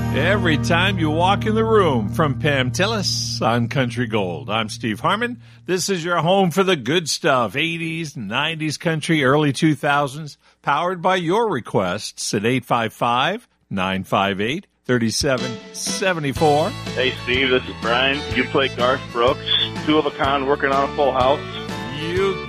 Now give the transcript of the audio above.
Every time you walk in the room from Pam Tillis on Country Gold. I'm Steve Harmon. This is your home for the good stuff, 80s, 90s country, early 2000s, powered by your requests at 855-958-3774. Hey, Steve, this is Brian. You play Garth Brooks, two of a kind, working on a full house. You